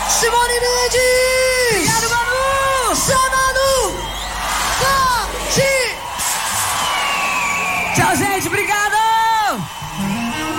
Simone Mendes! Obrigado, Manu! Só Manu! Forte! Tchau, gente.